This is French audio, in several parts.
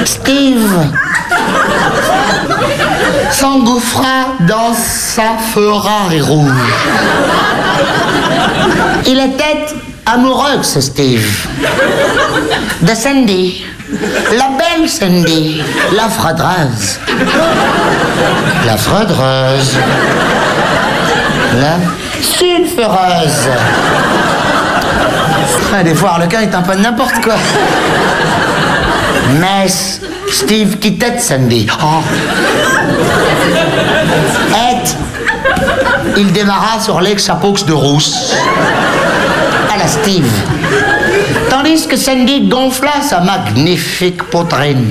Steve s'engouffra dans sa Ferrari rouge. Il était amoureux, ce Steve, de Sandy, la belle Sandy, la fraudeuse. La fraudeuse. La sulfureuse. Ah, des fois, Harlequin est un peu n'importe quoi. Mais Steve quittait Sandy. Oh. Et il démarra sur l'ex-chapeaux de rousse. À la Steve. Tandis que Sandy gonfla sa magnifique poitrine.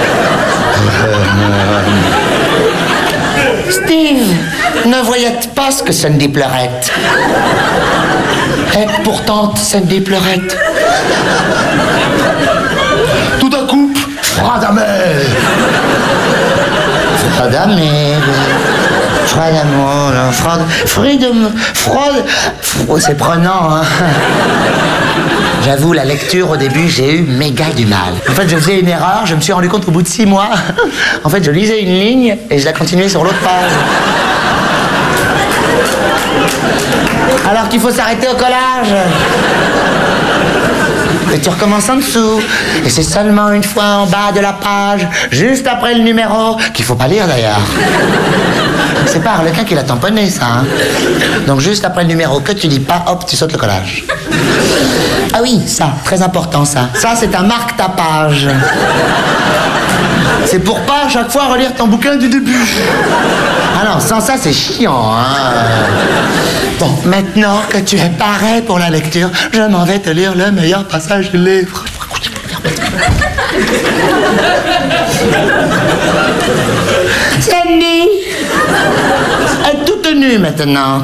Steve ne voyait pas ce que Sandy pleurait. Et pourtant, Sandy pleurait. Tout à coup, froid d'amour. Froid d'amour. Froid d'amour. Froid. C'est prenant, hein. J'avoue, la lecture, au début, j'ai eu méga du mal. En fait, je faisais une erreur, je me suis rendu compte qu'au bout de 6 mois, en fait, je lisais une ligne et je la continuais sur l'autre page. Alors qu'il faut s'arrêter au collage. Et tu recommences en dessous. Et c'est seulement une fois en bas de la page, juste après le numéro, qu'il faut pas lire d'ailleurs. C'est pas Harlequin qui l'a tamponné, ça. Hein. Donc juste après le numéro que tu lis pas, hop, tu sautes le collage. Ah oui, ça, très important ça. Ça, c'est un marque-tapage. C'est pour pas à chaque fois relire ton bouquin du début. Ah non, sans ça, c'est chiant, hein. Bon, maintenant que tu es paré pour la lecture, je m'en vais te lire le meilleur passage du livre. Sandy est toute nue maintenant.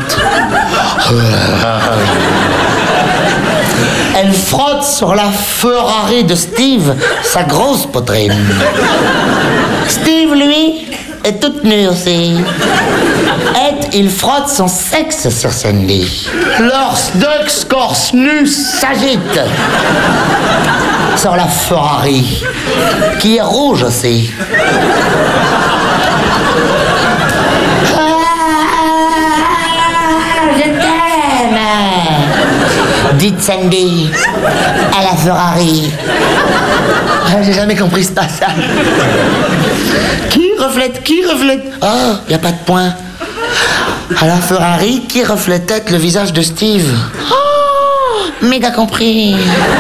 Elle frotte sur la Ferrari de Steve sa grosse poitrine. Steve, lui, est toute nue aussi. Et il frotte son sexe sur Sandy. Leurs deux corps nus s'agitent sur la Ferrari, qui est rouge aussi. Dit Sandy à la Ferrari. J'ai jamais compris ce passage. Qui reflète? Oh, y a pas de point. À la Ferrari, qui reflétait le visage de Steve? Oh, méga compris.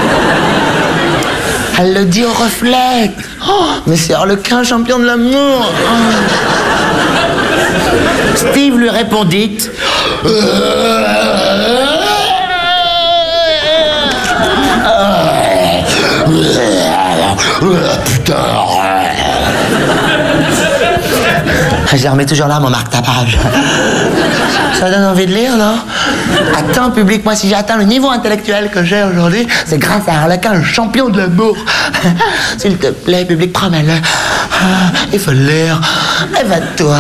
Elle le dit au reflet. Oh, mais c'est Harlequin, champion de l'amour. Oh. Steve lui répondit. Putain. Je remets toujours là mon marque-tapage. Ça donne envie de lire, non? Attends, public, moi, si j'ai atteint le niveau intellectuel que j'ai aujourd'hui, c'est grâce à Harlequin, le champion de l'amour. S'il te plaît, public, promets-le. Il faut le lire. Évade-toi.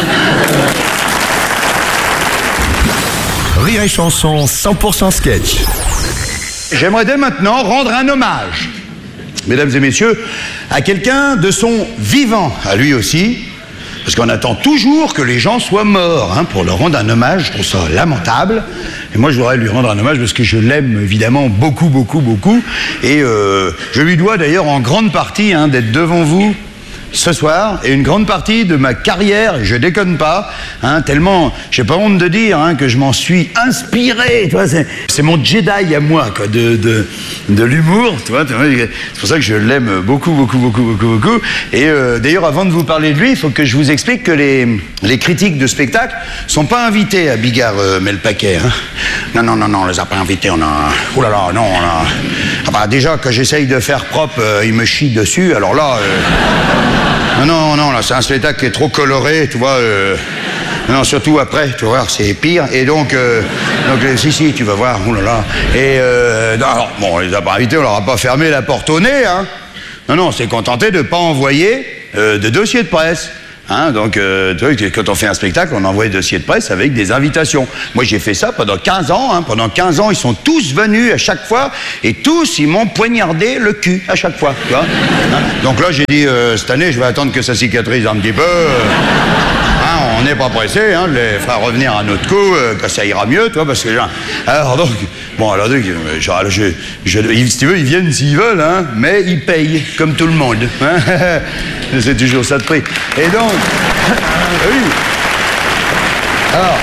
Rire et chanson 100% sketch. J'aimerais dès maintenant rendre un hommage, mesdames et messieurs, à quelqu'un de son vivant, à lui aussi, parce qu'on attend toujours que les gens soient morts hein, pour leur rendre un hommage. Je trouve ça lamentable. Et moi, je voudrais lui rendre un hommage parce que je l'aime évidemment beaucoup, beaucoup, beaucoup. Et je lui dois d'ailleurs en grande partie hein, d'être devant vous ce soir, et une grande partie de ma carrière, et je déconne pas, hein, tellement, j'ai pas honte de dire hein, que je m'en suis inspiré, tu vois, c'est mon Jedi à moi, quoi, de l'humour, tu vois, c'est pour ça que je l'aime beaucoup, beaucoup, beaucoup, beaucoup, beaucoup. Et d'ailleurs, avant de vous parler de lui, il faut que je vous explique que les critiques de spectacle sont pas invités à Bigard met le paquet. Hein. Non, on les a pas invités, on a... Oh là là, non, on a... Ah bah, déjà, que j'essaye de faire propre, il me chie dessus, alors là... Non, là, c'est un spectacle qui est trop coloré, tu vois. Non, surtout après, tu vois, c'est pire. Et donc si, tu vas voir, oulala. Et, alors, bon, on les a pas invités, on leur a pas fermé la porte au nez, hein. Non, on s'est contenté de pas envoyer de dossier de presse. Hein, donc, tu vois, quand on fait un spectacle, on envoie des dossiers de presse avec des invitations. Moi, j'ai fait ça pendant 15 ans. Hein. Pendant 15 ans, ils sont tous venus à chaque fois et tous, ils m'ont poignardé le cul à chaque fois. Tu vois hein. Donc là, j'ai dit, cette année, je vais attendre que ça cicatrise un petit peu. Hein, on n'est pas pressé, hein, les faire revenir à notre coup, que ça ira mieux, toi, parce que... Alors donc, bon, alors donc, si tu veux, ils viennent s'ils veulent, hein, mais ils payent, comme tout le monde. Hein. C'est toujours ça de prix. Et donc, oui. Alors,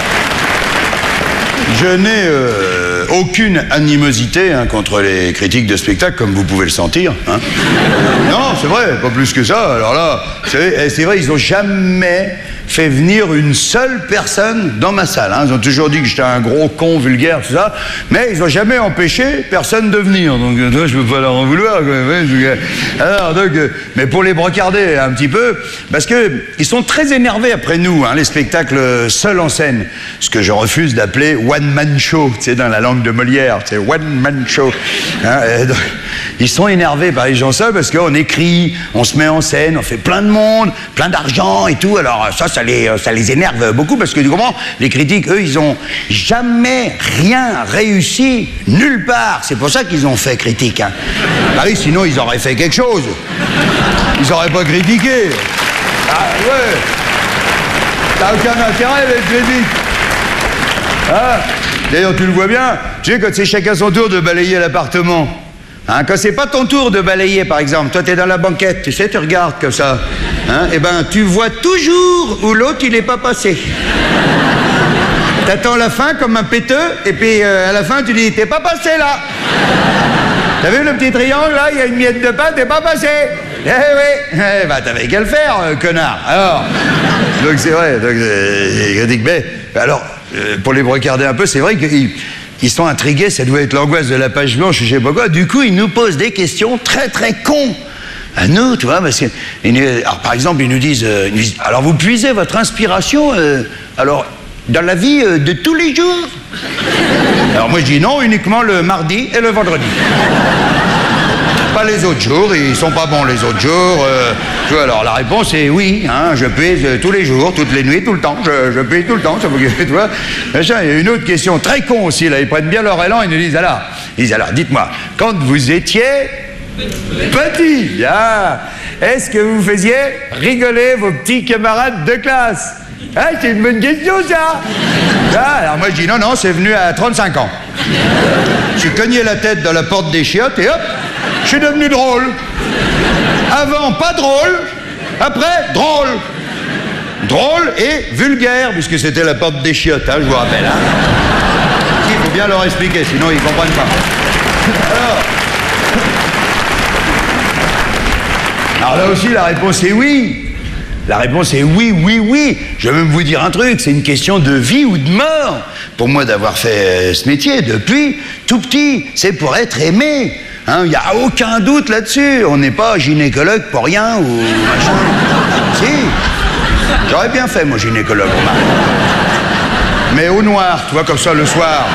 je n'ai aucune animosité hein, contre les critiques de spectacle, comme vous pouvez le sentir. Hein. Non, c'est vrai, pas plus que ça. Alors là, c'est vrai, ils n'ont jamais fait venir une seule personne dans ma salle. Hein. Ils ont toujours dit que j'étais un gros con vulgaire, tout ça, mais ils n'ont jamais empêché personne de venir. Donc, toi, je ne peux pas leur en vouloir. Quoi. Alors, donc, mais pour les brocarder un petit peu, parce qu'ils sont très énervés après nous, hein, les spectacles seuls en scène, ce que je refuse d'appeler one-man show, tu sais, dans la langue de Molière, c'est one-man show. Hein, donc, ils sont énervés par les gens seuls parce qu'on écrit, on se met en scène, on fait plein de monde, plein d'argent et tout. Alors ça les énerve beaucoup parce que du moment, les critiques, eux, ils ont jamais rien réussi nulle part. C'est pour ça qu'ils ont fait critique. Hein. Bah oui, sinon ils auraient fait quelque chose. Ils auraient pas critiqué. Ah ouais. T'as aucun intérêt les critiques. Ah. D'ailleurs, tu le vois bien. Tu sais, quand c'est chacun son tour de balayer l'appartement. Hein, quand c'est pas ton tour de balayer, par exemple, toi t'es dans la banquette, tu sais, tu regardes comme ça, hein, et ben tu vois toujours où l'autre il est pas passé. T'attends la fin comme un péteux, et puis à la fin tu dis t'es pas passé là. T'as vu le petit triangle là, il y a une miette de pain, t'es pas passé. Eh oui, eh ben t'avais qu'à le faire, connard. Alors, donc c'est vrai, donc mais alors pour les regarder un peu, c'est vrai qu'ils sont intrigués, ça doit être l'angoisse de la page blanche, je sais pas quoi. Du coup, ils nous posent des questions très très cons à nous, tu vois, parce que, alors, par exemple, ils nous disent, alors vous puisez votre inspiration, alors dans la vie de tous les jours. Alors moi je dis non, uniquement le mardi et le vendredi. Pas les autres jours, ils sont pas bons les autres jours. Tu vois, alors la réponse est oui, hein, je puise tous les jours, toutes les nuits, tout le temps, je puise tout le temps, ça vous, tu vois. Il y a une autre question très con aussi, là, ils prennent bien leur élan, ils nous disent alors, dites-moi, quand vous étiez petit, ah, est-ce que vous faisiez rigoler vos petits camarades de classe? Ah, c'est une bonne question ça. Ah, alors moi je dis non, c'est venu à 35 ans. J'ai cogné la tête dans la porte des chiottes et hop, je suis devenu drôle. Avant, pas drôle. Après, drôle. Drôle et vulgaire, puisque c'était la porte des chiottes, hein, je vous rappelle. Hein. Il faut bien leur expliquer, sinon ils ne comprennent pas. Alors là aussi, la réponse est oui. La réponse est oui, oui, oui. Je vais même vous dire un truc, c'est une question de vie ou de mort. Pour moi, d'avoir fait ce métier depuis tout petit, c'est pour être aimé. Il n'y a aucun doute là-dessus. On n'est pas gynécologue pour rien ou machin. Si. J'aurais bien fait, moi, gynécologue. Mais au noir, tu vois, comme ça, le soir.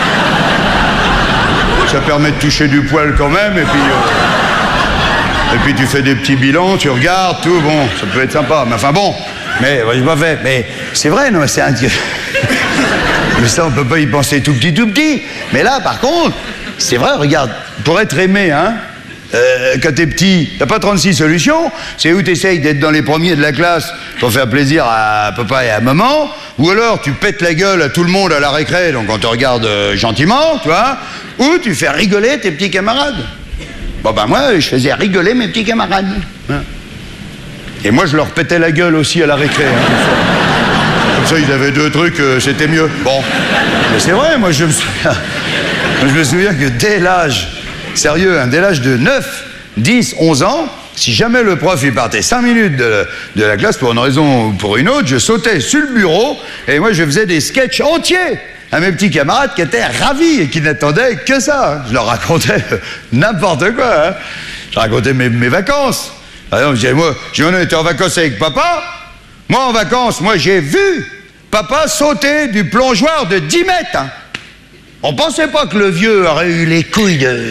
Ça permet de toucher du poil quand même, et puis tu fais des petits bilans, tu regardes, tout, bon, ça peut être sympa. Mais enfin bon, mais j'ai pas fait. Mais c'est vrai, non, c'est un... Mais ça, on peut pas y penser tout petit. Mais là, par contre, c'est vrai, regarde, pour être aimé, hein, quand t'es petit, t'as pas 36 solutions. C'est où t'essayes d'être dans les premiers de la classe pour faire plaisir à papa et à maman, ou alors tu pètes la gueule à tout le monde à la récré, donc on te regarde gentiment, tu vois, ou tu fais rigoler tes petits camarades. Bon ben moi, je faisais rigoler mes petits camarades. Hein. Et moi, je leur pétais la gueule aussi à la récré. Hein, comme ça, ils avaient deux trucs, c'était mieux. Bon, mais c'est vrai, moi je me souviens que dès l'âge, sérieux, hein, dès l'âge de 9, 10, 11 ans, si jamais le prof il partait 5 minutes de la classe pour une raison ou pour une autre, je sautais sur le bureau et moi je faisais des sketchs entiers à mes petits camarades qui étaient ravis et qui n'attendaient que ça. Hein. Je leur racontais n'importe quoi. Hein. Je racontais mes vacances. Par exemple, je disais, moi, on était en vacances avec papa. Moi, en vacances, j'ai vu papa sauter du plongeoir de 10 mètres. Hein. On pensait pas que le vieux aurait eu les couilles de...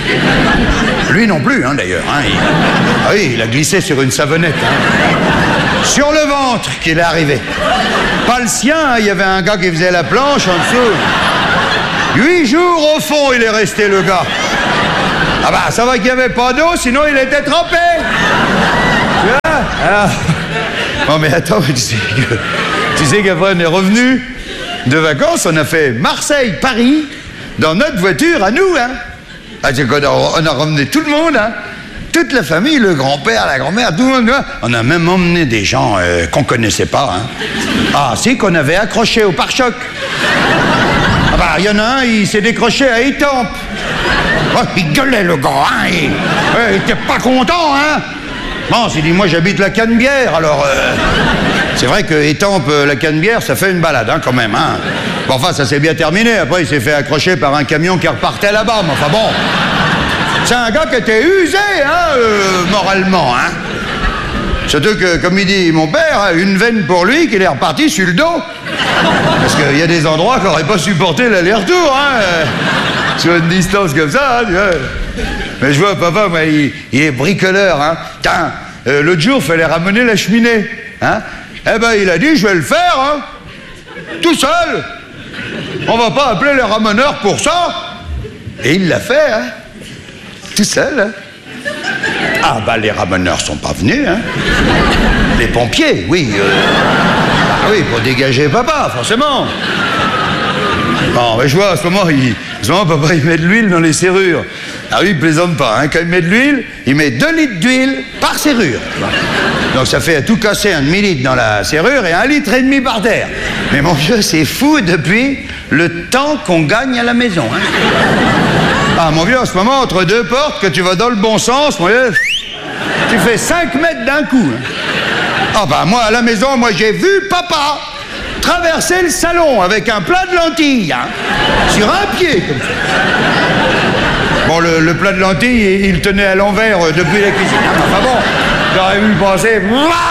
Lui non plus, hein, d'ailleurs. Hein. Ah oui, il a glissé sur une savonnette. Hein. sur le ventre qu'il est arrivé. Pas le sien, hein, il y avait un gars qui faisait la planche en dessous. 8 jours au fond, il est resté, le gars. Ah bah, ça va qu'il n'y avait pas d'eau, sinon il était trempé. Tu vois? Alors... Non mais attends, tu sais qu'après on est revenu de vacances, on a fait Marseille-Paris dans notre voiture à nous, hein. Ah, on a ramené tout le monde, hein. Toute la famille, le grand-père, la grand-mère, tout le monde. On a même emmené des gens qu'on connaissait pas, hein. Ah si, qu'on avait accrochés au pare-choc. Ah bah, il y en a un, il s'est décroché à Étampes. Oh, il gueulait, le gars, hein. Il était pas content, hein. Bon, c'est dit, moi j'habite la Canebière, alors... c'est vrai que Étampes, la Canebière, ça fait une balade, hein, quand même, hein. Bon, enfin, ça s'est bien terminé. Après, il s'est fait accrocher par un camion qui repartait là-bas. Mais enfin, bon... C'est un gars qui était usé, hein, moralement, hein. Surtout que, comme il dit mon père, une veine pour lui qu'il est reparti sur le dos. Parce qu'il y a des endroits qui n'auraient pas supporté l'aller-retour, hein, sur une distance comme ça, hein, tu vois. Mais je vois, papa, moi, il est bricoleur, hein. Tiens, l'autre jour, il fallait ramener la cheminée, hein. Eh ben, il a dit, je vais le faire, hein, tout seul. On va pas appeler les ramoneurs pour ça. Et il l'a fait, hein, tout seul, hein. Ah, bah, les ramoneurs sont pas venus, hein. Les pompiers, oui. Ah oui, pour dégager papa, forcément. Bon, mais je vois, en ce moment, papa, il met de l'huile dans les serrures. Ah oui, il plaisante pas, hein. Quand il met de l'huile, il met 2 litres d'huile par serrure. Donc ça fait à tout casser un demi-litre dans la serrure et 1,5 litre par terre. Mais mon vieux, c'est fou depuis le temps qu'on gagne à la maison, hein. Ah, mon vieux, en ce moment, entre 2 portes, que tu vas dans le bon sens, mon vieux, tu fais 5 mètres d'un coup, hein. Ah bah, moi, à la maison, moi, j'ai vu papa traverser le salon avec un plat de lentilles, hein, sur un pied, comme ça. Bon, le plat de lentilles, il tenait à l'envers depuis la cuisine. Enfin bon, j'aurais vu le passer.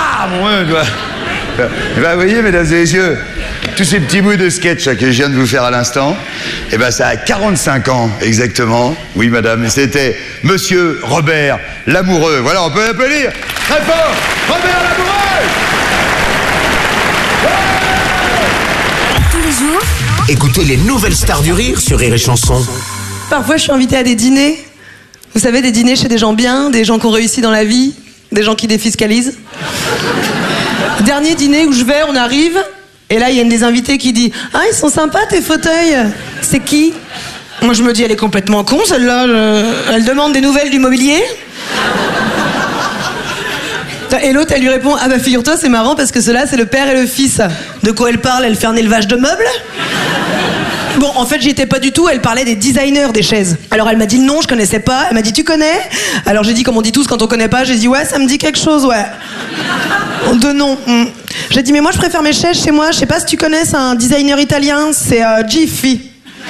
Ben, vous voyez, mesdames et messieurs, tous ces petits bouts de sketch que je viens de vous faire à l'instant, eh ben, ça a 45 ans, exactement. Oui, madame, et c'était Monsieur Robert Lamoureux. Voilà, on peut l'applaudir très fort. Robert Lamoureux! Tous les jours, écoutez les nouvelles stars du rire sur Rire et Chanson. Parfois, je suis invitée à des dîners. Vous savez, des dîners chez des gens bien, des gens qui ont réussi dans la vie, des gens qui défiscalisent. Dernier dîner où je vais, on arrive, et là, il y a une des invitées qui dit « Ah, ils sont sympas, tes fauteuils. C'est qui ?» Moi, je me dis « Elle est complètement con, celle-là. Elle demande des nouvelles du mobilier. » Et l'autre, elle lui répond « Ah bah, figure-toi, c'est marrant, parce que ceux-là, c'est le père et le fils. » De quoi elle parle? Elle fait un élevage de meubles? Bon, en fait, j'y étais pas du tout. Elle parlait des designers des chaises. Alors, elle m'a dit non, je connaissais pas. Elle m'a dit, tu connais? Alors, j'ai dit, comme on dit tous quand on connaît pas, j'ai dit, ouais, ça me dit quelque chose, ouais. De nom. J'ai dit, mais moi, je préfère mes chaises chez moi. Je sais pas si tu connais, c'est un designer italien, c'est Giffy.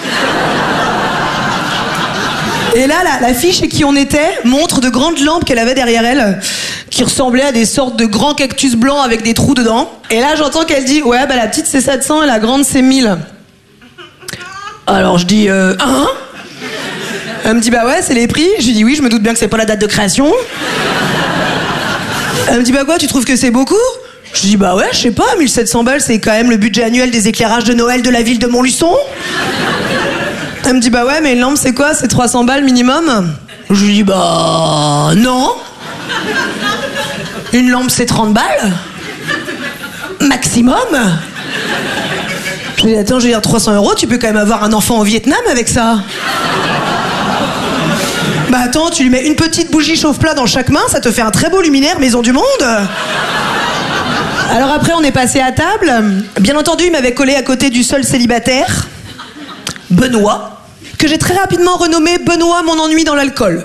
Et là, la fille chez qui on était montre de grandes lampes qu'elle avait derrière elle, qui ressemblaient à des sortes de grands cactus blancs avec des trous dedans. Et là, j'entends qu'elle dit, ouais, bah, la petite, c'est 700 et la grande, c'est 1000. Alors je dis hein? Elle me dit bah ouais, c'est les prix. Je lui dis oui, je me doute bien que c'est pas la date de création. Elle me dit bah quoi, tu trouves que c'est beaucoup? Je dis bah ouais, je sais pas, 1700 balles c'est quand même le budget annuel des éclairages de Noël de la ville de Montluçon. Elle me dit bah ouais, mais une lampe c'est quoi? C'est 300 balles minimum? Je lui dis bah non. Une lampe c'est 30 balles maximum. Je lui dis, attends, je veux dire, 300 €, tu peux quand même avoir un enfant au Vietnam avec ça. Bah attends, tu lui mets une petite bougie chauffe-plat dans chaque main, ça te fait un très beau luminaire maison du monde. Alors après, on est passé à table. Bien entendu, il m'avait collé à côté du seul célibataire, Benoît, que j'ai très rapidement renommé Benoît mon ennui dans l'alcool.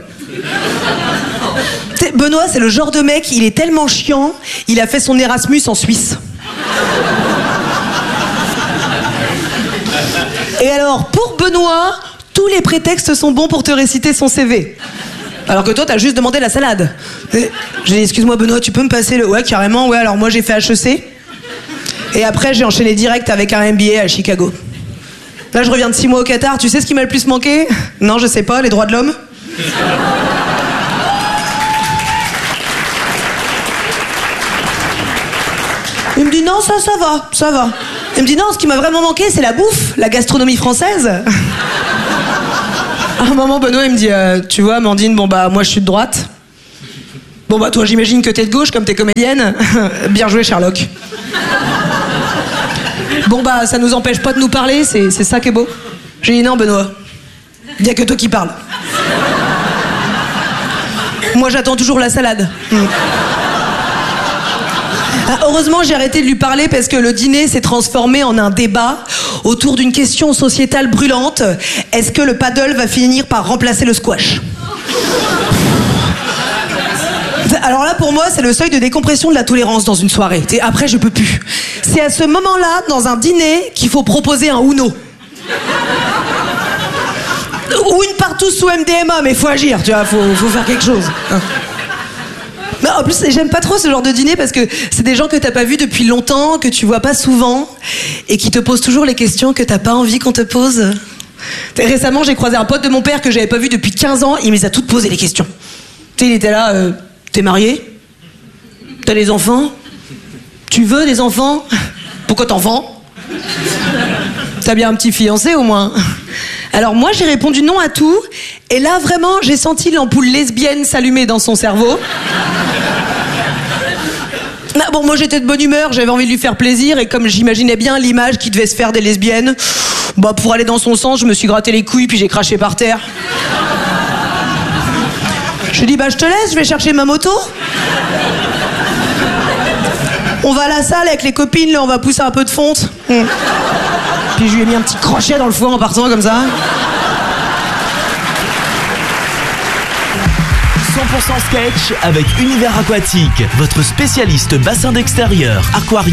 Benoît, c'est le genre de mec, il est tellement chiant, il a fait son Erasmus en Suisse. Et alors, pour Benoît, tous les prétextes sont bons pour te réciter son CV. Alors que toi, t'as juste demandé la salade. J'ai dit, excuse-moi Benoît, tu peux me passer le... Ouais, carrément, ouais, alors moi j'ai fait HEC. Et après, j'ai enchaîné direct avec un MBA à Chicago. Là, je reviens de 6 mois au Qatar. Tu sais ce qui m'a le plus manqué? Non, je sais pas, les droits de l'homme. Il me dit non, ça va. Il me dit non, ce qui m'a vraiment manqué, c'est la bouffe, la gastronomie française. À un moment, Benoît, il me dit tu vois, Amandine, bon bah, moi je suis de droite. Bon bah, toi, j'imagine que t'es de gauche comme t'es comédienne. Bien joué, Sherlock. Bon bah, ça nous empêche pas de nous parler, c'est ça qui est beau. J'ai dit non, Benoît, il y a que toi qui parles. Moi, j'attends toujours la salade. Ah, heureusement, j'ai arrêté de lui parler parce que le dîner s'est transformé en un débat autour d'une question sociétale brûlante. Est-ce que le paddle va finir par remplacer le squash ? Alors là, pour moi, c'est le seuil de décompression de la tolérance dans une soirée. Après, je peux plus. C'est à ce moment-là, dans un dîner, qu'il faut proposer un Uno. Ou une partout sous MDMA, mais faut agir, tu vois, faut faire quelque chose. Mais en plus, j'aime pas trop ce genre de dîner parce que c'est des gens que t'as pas vus depuis longtemps, que tu vois pas souvent, et qui te posent toujours les questions que t'as pas envie qu'on te pose. Récemment, j'ai croisé un pote de mon père que j'avais pas vu depuis 15 ans, il me les a toutes posées les questions. Tu sais, il était là, t'es marié ? T'as des enfants ? Tu veux des enfants ? Pourquoi t'en vends ? T'as bien un petit fiancé au moins ? Alors moi, j'ai répondu non à tout, et là, vraiment, j'ai senti l'ampoule lesbienne s'allumer dans son cerveau. Ah, bon, moi, j'étais de bonne humeur, j'avais envie de lui faire plaisir, et comme j'imaginais bien l'image qui devait se faire des lesbiennes, bah, pour aller dans son sens, je me suis gratté les couilles, puis j'ai craché par terre. Je lui ai dit, bah, je te laisse, je vais chercher ma moto. On va à la salle avec les copines, là, on va pousser un peu de fonte. Puis je lui ai mis un petit crochet dans le foie en partant comme ça. 100% sketch avec Univers Aquatique, votre spécialiste bassin d'extérieur, aquarium.